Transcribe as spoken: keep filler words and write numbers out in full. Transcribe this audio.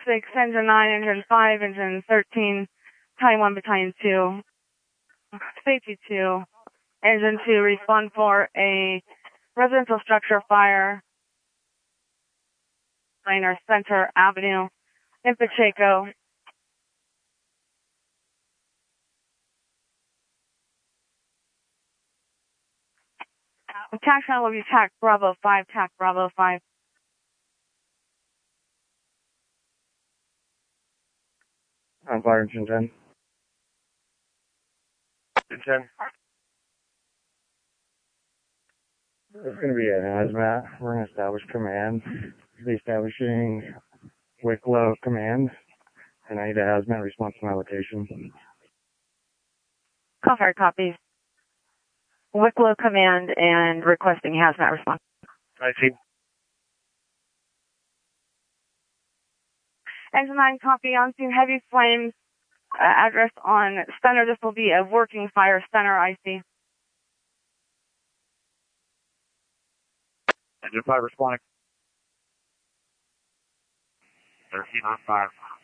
six, Engine nine, Engine five, Engine thirteen, Battalion one, Battalion two, Safety two, Engine two, respond for a residential structure fire, Liner Center Avenue in Pacheco. Tax channel will be T A C Bravo five, T A C Bravo five. On fire, engine ten. Engine ten. It's going to be an hazmat. We're going to establish command. Be establishing Wicklow command. And I need a hazmat response to my location. Call fire copies. Wicklow command and requesting hazmat response. I see. Engine nine, copy on scene, heavy flames. Uh, address on center. This will be a working fire center, I see. Engine five responding. thirteen on fire.